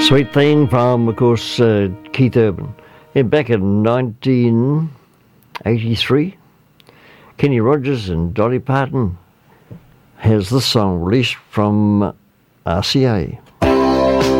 Sweet Thing from, of course, Keith Urban. And back in 1983, Kenny Rogers and Dolly Parton has this song released from RCA.